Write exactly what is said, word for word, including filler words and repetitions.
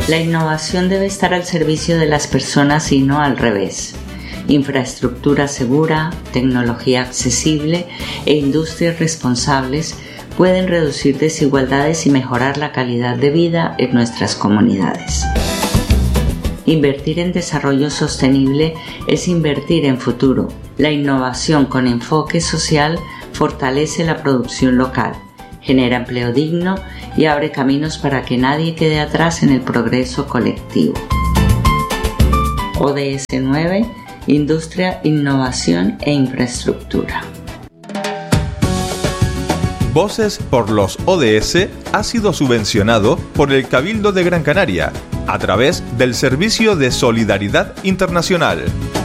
La innovación debe estar al servicio de las personas y no al revés. Infraestructura segura, tecnología accesible e industrias responsables pueden reducir desigualdades y mejorar la calidad de vida en nuestras comunidades. Invertir en desarrollo sostenible es invertir en futuro. La innovación con enfoque social fortalece la producción local, genera empleo digno y abre caminos para que nadie quede atrás en el progreso colectivo. O D S nueve, Industria, Innovación e Infraestructura. Voces por los O D S ha sido subvencionado por el Cabildo de Gran Canaria a través del Servicio de Solidaridad Internacional.